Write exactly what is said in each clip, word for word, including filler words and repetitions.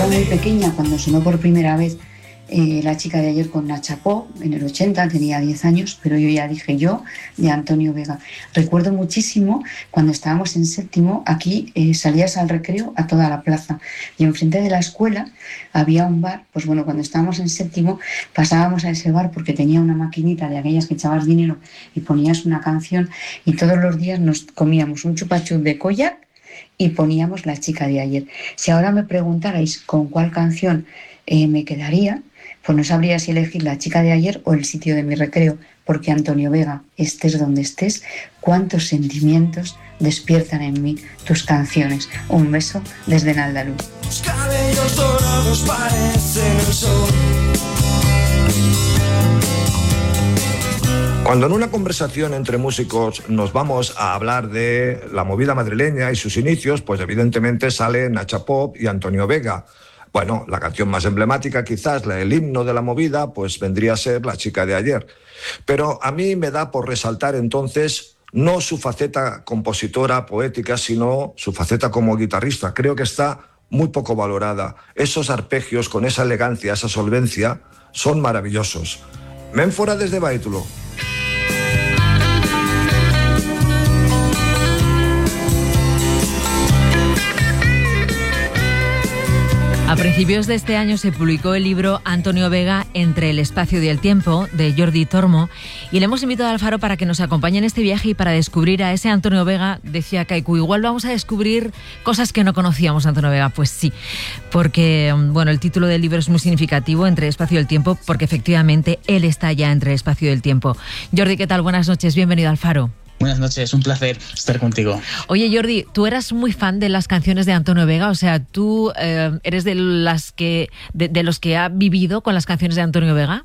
muy pequeña cuando sonó por primera vez eh, La chica de ayer con Nacha Pop, en el ochenta, tenía diez años, pero yo ya dije yo, de Antonio Vega. Recuerdo muchísimo cuando estábamos en séptimo, aquí eh, salías al recreo a toda la plaza y enfrente de la escuela había un bar. Pues bueno, cuando estábamos en séptimo pasábamos a ese bar porque tenía una maquinita de aquellas que echabas dinero y ponías una canción, y todos los días nos comíamos un chupachup de Koyak y poníamos La chica de ayer. Si ahora me preguntarais con cuál canción eh, me quedaría, pues no sabría si elegir La chica de ayer o El sitio de mi recreo, porque Antonio Vega, estés donde estés, cuántos sentimientos despiertan en mí tus canciones. Un beso desde Naldalú. Tus cabellos dorados parecen el sol. Cuando en una conversación entre músicos nos vamos a hablar de la movida madrileña y sus inicios, pues evidentemente sale Nacha Pop y Antonio Vega. Bueno, la canción más emblemática, quizás el himno de la movida, pues vendría a ser La chica de ayer. Pero a mí me da por resaltar entonces no su faceta compositora, poética, sino su faceta como guitarrista. Creo que está muy poco valorada. Esos arpegios con esa elegancia, esa solvencia, son maravillosos. Ménfora desde Baitulo. A principios de este año se publicó el libro Antonio Vega, Entre el espacio y el tiempo, de Jordi Tormo, y le hemos invitado al Faro para que nos acompañe en este viaje y para descubrir a ese Antonio Vega. Decía Kaiku, igual vamos a descubrir cosas que no conocíamos de Antonio Vega. Pues sí, porque bueno, el título del libro es muy significativo, Entre el espacio y el tiempo, porque efectivamente él está ya entre el espacio y el tiempo. Jordi, ¿qué tal? Buenas noches, bienvenido al Faro. Buenas noches, un placer estar contigo. Oye, Jordi, tú eras muy fan de las canciones de Antonio Vega, o sea, tú eh, eres de las que de, de los que ha vivido con las canciones de Antonio Vega.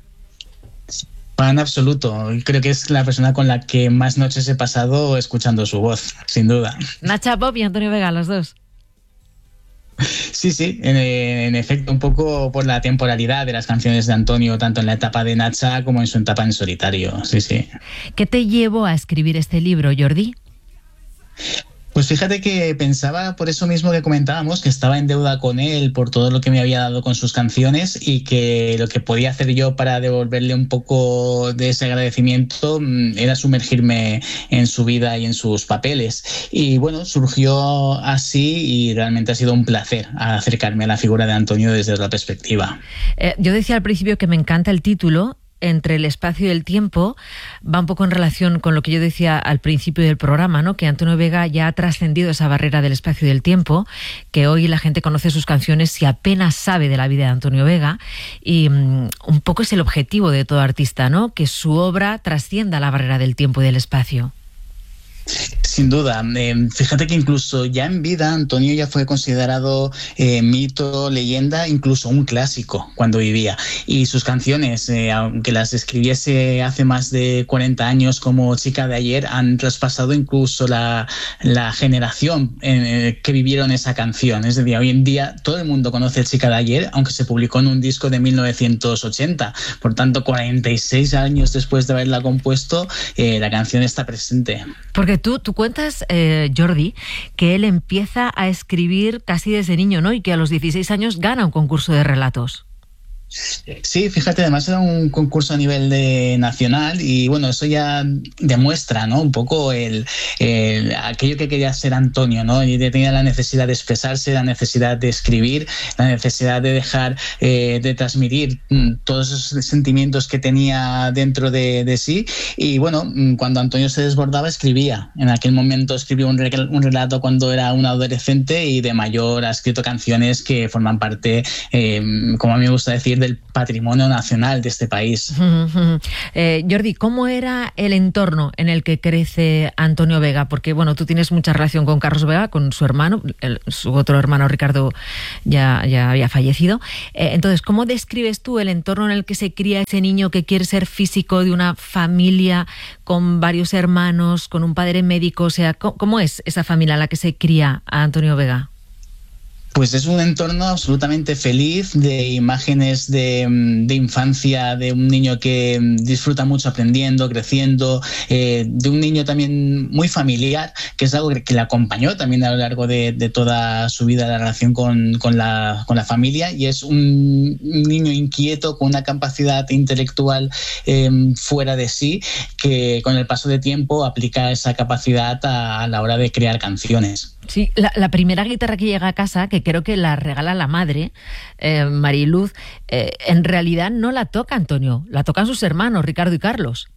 Fan absoluto, creo que es la persona con la que más noches he pasado escuchando su voz, sin duda. Nacha Pop y Antonio Vega, los dos. Sí, sí, en, en efecto, un poco por la temporalidad de las canciones de Antonio, tanto en la etapa de Nacha como en su etapa en solitario, sí, sí. ¿Qué te llevó a escribir este libro, Jordi? Pues fíjate que pensaba, por eso mismo que comentábamos, que estaba en deuda con él por todo lo que me había dado con sus canciones, y que lo que podía hacer yo para devolverle un poco de ese agradecimiento era sumergirme en su vida y en sus papeles. Y bueno, surgió así y realmente ha sido un placer acercarme a la figura de Antonio desde otra perspectiva. Eh, yo decía al principio que me encanta el título, Entre el espacio y el tiempo. Va un poco en relación con lo que yo decía al principio del programa, ¿no? Que Antonio Vega ya ha trascendido esa barrera del espacio y del tiempo, que hoy la gente conoce sus canciones y apenas sabe de la vida de Antonio Vega, y um, un poco es el objetivo de todo artista, ¿no? Que su obra trascienda la barrera del tiempo y del espacio. Sin duda, eh, fíjate que incluso ya en vida Antonio ya fue considerado eh, mito, leyenda, incluso un clásico cuando vivía, y sus canciones, eh, aunque las escribiese hace más de cuarenta años como Chica de ayer, han traspasado incluso la, la generación eh, que vivieron esa canción. Es decir, hoy en día todo el mundo conoce Chica de ayer, aunque se publicó en un disco de mil novecientos ochenta, por tanto cuarenta y seis años después de haberla compuesto, eh, la canción está presente. Porque tú, tú cuentas, eh, Jordi, que él empieza a escribir casi desde niño, ¿no? Y que a los dieciséis años gana un concurso de relatos. Sí, fíjate, además era un concurso a nivel de nacional, y bueno, eso ya demuestra, ¿no? Un poco el, el aquello que quería ser Antonio, ¿no? Y tenía la necesidad de expresarse, la necesidad de escribir, la necesidad de dejar, eh, de transmitir mm, todos esos sentimientos que tenía dentro de, de sí. Y bueno, cuando Antonio se desbordaba, escribía. En aquel momento escribió un, re- un relato cuando era un adolescente, y de mayor ha escrito canciones que forman parte, eh, como a mí me gusta decir, del patrimonio nacional de este país. eh, Jordi, ¿cómo era el entorno en el que crece Antonio Vega? Porque bueno, tú tienes mucha relación con Carlos Vega, con su hermano, el, su otro hermano Ricardo ya, ya había fallecido. Eh, entonces, ¿cómo describes tú el entorno en el que se cría ese niño que quiere ser físico de una familia con varios hermanos, con un padre médico? O sea, ¿cómo, cómo es esa familia en la que se cría a Antonio Vega? Pues es un entorno absolutamente feliz, de imágenes de, de infancia, de un niño que disfruta mucho aprendiendo, creciendo, eh, de un niño también muy familiar, que es algo que, que le acompañó también a lo largo de, de toda su vida, la relación con, con, la, con la familia, y es un niño inquieto con una capacidad intelectual eh, fuera de sí, que con el paso de tiempo aplica esa capacidad a, a la hora de crear canciones. Sí, la, la primera guitarra que llega a casa, que creo que la regala la madre, eh, Mariluz, eh, en realidad no la toca Antonio, la tocan sus hermanos, Ricardo y Carlos.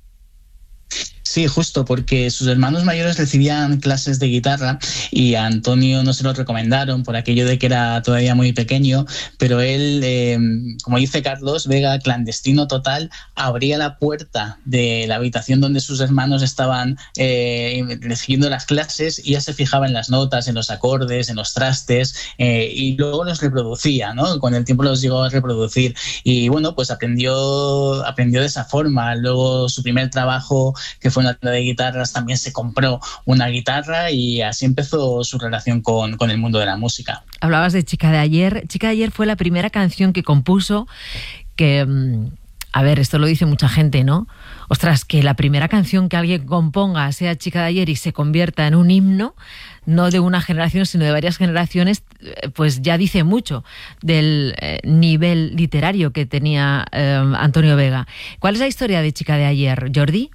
Sí, justo, porque sus hermanos mayores recibían clases de guitarra y a Antonio no se lo recomendaron por aquello de que era todavía muy pequeño, pero él, eh, como dice Carlos Vega, clandestino total, abría la puerta de la habitación donde sus hermanos estaban eh, recibiendo las clases y ya se fijaba en las notas, en los acordes, en los trastes, eh, y luego los reproducía, ¿no? Con el tiempo los llegó a reproducir y bueno, pues aprendió, aprendió de esa forma. Luego su primer trabajo, que fue una tienda de guitarras, también se compró una guitarra y así empezó su relación con, con el mundo de la música. Hablabas de Chica de Ayer. Chica de Ayer fue la primera canción que compuso que, a ver, esto lo dice mucha gente, ¿no? Ostras, que la primera canción que alguien componga sea Chica de Ayer y se convierta en un himno, no de una generación, sino de varias generaciones, pues ya dice mucho del eh, nivel literario que tenía eh, Antonio Vega. ¿Cuál es la historia de Chica de Ayer, Jordi?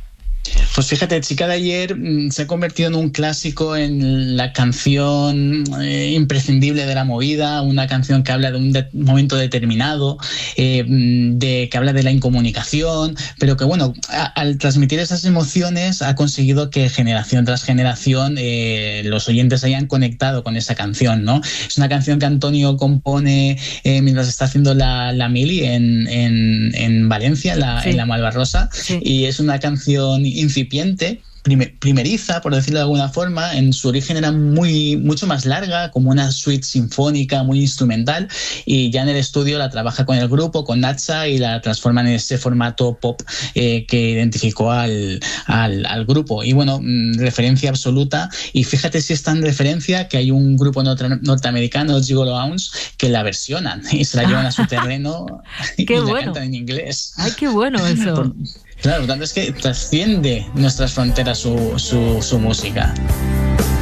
Pues fíjate, Chica de Ayer mmm, se ha convertido en un clásico, en la canción eh, imprescindible de la movida, una canción que habla de un de- momento determinado, eh, de, que habla de la incomunicación, pero que bueno, a, al transmitir esas emociones ha conseguido que generación tras generación eh, los oyentes hayan conectado con esa canción, ¿no? Es una canción que Antonio compone eh, mientras está haciendo la, la mili en, en, en Valencia, la, sí. en la Malvarrosa, sí. Y es una canción incipiente, primeriza, por decirlo de alguna forma. En su origen era muy mucho más larga, como una suite sinfónica muy instrumental, y ya en el estudio la trabaja con el grupo, con Nacha, y la transforma en ese formato pop eh, que identificó al, al, al grupo. Y bueno, referencia absoluta, y fíjate si es tan referencia que hay un grupo norte- norteamericano, Gigolo Hounds, que la versionan y se la llevan a su terreno y qué la bueno. cantan en inglés. Ay, qué bueno eso. Por, Claro, por tanto es que trasciende nuestras fronteras su, su, su música.